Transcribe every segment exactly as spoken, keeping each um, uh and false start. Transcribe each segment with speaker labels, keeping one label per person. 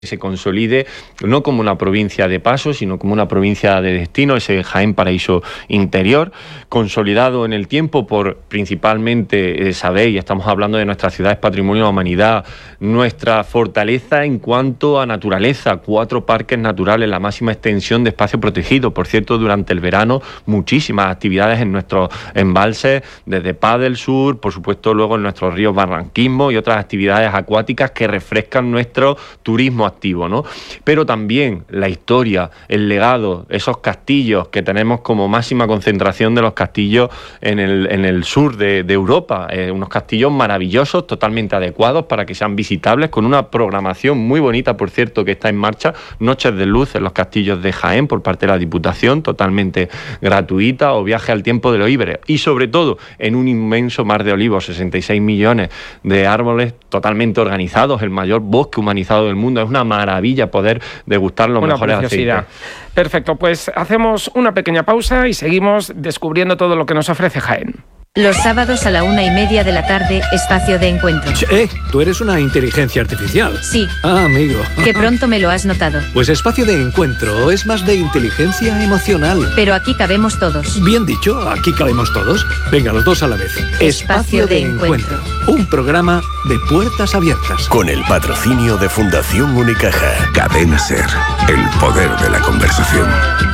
Speaker 1: se consolide no como una provincia de paso, sino como una provincia de destino, ese Jaén Paraíso Interior, consolidado en el tiempo por principalmente, eh, sabéis, estamos hablando de nuestras ciudades patrimonio de la humanidad, nuestra fortaleza en cuanto a naturaleza, cuatro parques naturales, la máxima extensión de espacio protegido. Por cierto, durante el verano, muchísimas actividades en nuestros embalses, desde Paddle Sur, por supuesto luego en nuestros ríos barranquismo y otras actividades acuáticas que refrescan nuestro turismo activo, ¿no? Pero también la historia, el legado, esos castillos que tenemos como máxima concentración de los castillos en el, en el sur de, de Europa, eh, unos castillos maravillosos, totalmente adecuados para que sean visitables, con una programación muy bonita, por cierto, que está en marcha, Noches de Luz en los castillos de Jaén por parte de la Diputación, totalmente gratuita, o Viaje al Tiempo de los Íberes, y sobre todo en un inmenso mar de olivos, sesenta y seis millones de árboles totalmente organizados, el mayor bosque humanizado del mundo. Es una maravilla poder degustar los
Speaker 2: una
Speaker 1: mejores aceites.
Speaker 2: Perfecto, pues hacemos una pequeña pausa y seguimos descubriendo todo lo que nos ofrece Jaén.
Speaker 3: Los sábados a la una y media de la tarde, espacio de encuentro.
Speaker 4: Eh, tú eres una inteligencia artificial.
Speaker 3: Sí.
Speaker 4: Ah, amigo.
Speaker 3: Que pronto me lo has notado.
Speaker 4: Pues espacio de encuentro es más de inteligencia emocional.
Speaker 3: Pero aquí cabemos todos.
Speaker 4: Bien dicho, aquí cabemos todos. Venga, los dos a la vez.
Speaker 3: Espacio, espacio de, de encuentro.
Speaker 4: encuentro. Un programa de puertas abiertas.
Speaker 5: Con el patrocinio de Fundación Unicaja. Cadena SER. El poder de la conversación.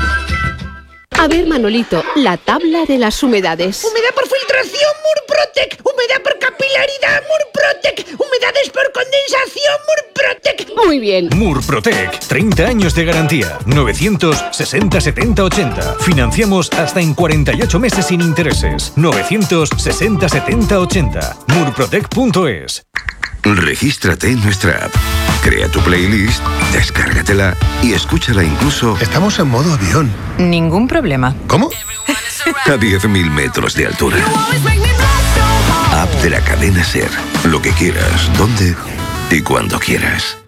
Speaker 6: A ver, Manolito, la tabla de las humedades.
Speaker 7: Humedad por filtración, Murprotec. Humedad por capilaridad, Murprotec. Humedades por condensación, Murprotec.
Speaker 6: Muy bien.
Speaker 8: Murprotec, treinta años de garantía. novecientos sesenta setenta ochenta. Financiamos hasta en cuarenta y ocho meses sin intereses. novecientos sesenta setenta ochenta. murprotec punto es.
Speaker 5: Regístrate en nuestra app. Crea tu playlist, descárgatela y escúchala incluso...
Speaker 9: Estamos en modo avión.
Speaker 10: Ningún problema.
Speaker 9: ¿Cómo?
Speaker 5: A diez mil metros de altura. App de la cadena SER. Lo que quieras, donde y cuando quieras.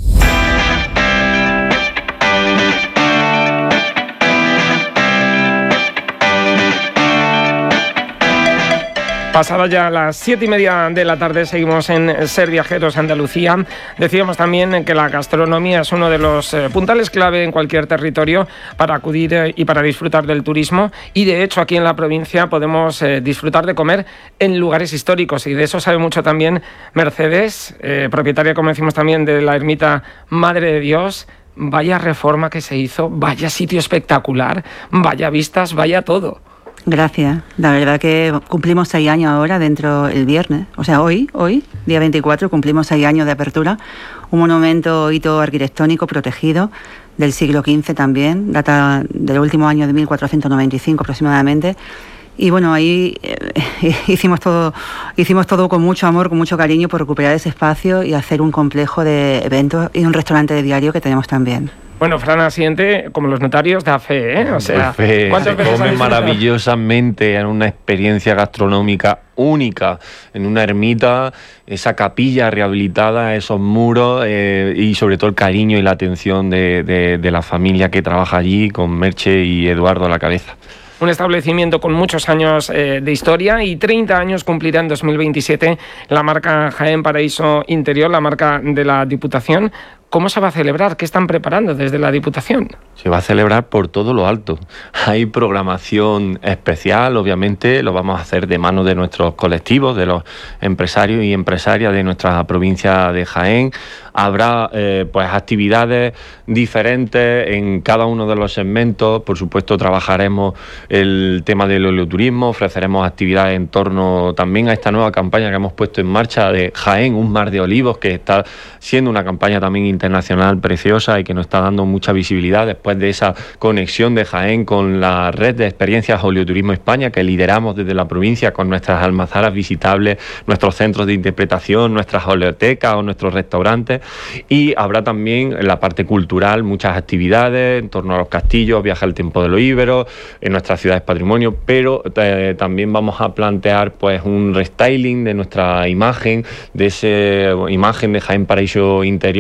Speaker 2: Pasada ya las siete y media de la tarde, seguimos en Ser Viajeros Andalucía. Decíamos también que la gastronomía es uno de los eh, puntales clave en cualquier territorio para acudir eh, y para disfrutar del turismo. Y de hecho aquí en la provincia podemos eh, disfrutar de comer en lugares históricos. Y de eso sabe mucho también Mercedes, eh, propietaria, como decimos también, de la ermita Madre de Dios. Vaya reforma que se hizo, vaya sitio espectacular, vaya vistas, vaya todo.
Speaker 11: Gracias. La verdad que cumplimos seis años ahora, dentro el viernes. O sea, hoy, hoy, día veinticuatro, cumplimos seis años de apertura. Un monumento hito arquitectónico protegido del siglo quince también, data del último año de mil cuatrocientos noventa y cinco aproximadamente. Y bueno, ahí eh, hicimos todo, hicimos todo con mucho amor, con mucho cariño por recuperar ese espacio y hacer un complejo de eventos y un restaurante de diario que tenemos también.
Speaker 2: Bueno, Fran Asiente, como los notarios, da fe, ¿eh? O sea,
Speaker 1: fe, se come maravillosamente en una experiencia gastronómica única, en una ermita, esa capilla rehabilitada, esos muros eh, y sobre todo el cariño y la atención de, de, de la familia que trabaja allí, con Merche y Eduardo a la cabeza.
Speaker 2: Un establecimiento con muchos años eh, de historia y treinta años cumplirá en dos mil veintisiete la marca Jaén Paraíso Interior, la marca de la Diputación. ¿Cómo se va a celebrar? ¿Qué están preparando desde la Diputación?
Speaker 1: Se va a celebrar por todo lo alto. Hay programación especial, obviamente, lo vamos a hacer de mano de nuestros colectivos, de los empresarios y empresarias de nuestra provincia de Jaén. Habrá eh, pues actividades diferentes en cada uno de los segmentos. Por supuesto, trabajaremos el tema del oleoturismo, ofreceremos actividades en torno también a esta nueva campaña que hemos puesto en marcha de Jaén, un mar de olivos, que está siendo una campaña también internacional preciosa y que nos está dando mucha visibilidad después de esa conexión de Jaén con la red de experiencias Oleoturismo España que lideramos desde la provincia con nuestras almazaras visitables, nuestros centros de interpretación, nuestras oleotecas o nuestros restaurantes. Y habrá también en la parte cultural muchas actividades en torno a los castillos, Viaje al Tiempo de los Íberos, en nuestras ciudades patrimonio, pero eh, también vamos a plantear pues un restyling de nuestra imagen, de esa imagen de Jaén Paraíso Interior para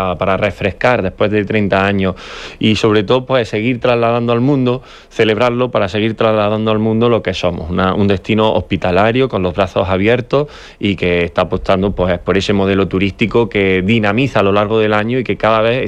Speaker 1: para, para refrescar después de treinta años y sobre todo pues seguir trasladando al mundo, celebrarlo para seguir trasladando al mundo lo que somos, una, un destino hospitalario con los brazos abiertos y que está apostando pues por ese modelo turístico que dinamiza a lo largo del año y que cada vez